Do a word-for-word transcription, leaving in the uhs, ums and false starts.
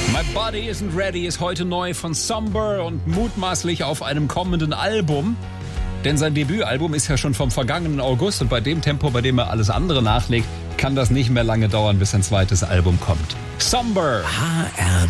My Body Isn't Ready ist heute neu von Somber und mutmaßlich auf einem kommenden Album. Denn sein Debütalbum ist ja schon vom vergangenen August und bei dem Tempo, bei dem er alles andere nachlegt, kann das nicht mehr lange dauern, bis ein zweites Album kommt. Somber. H R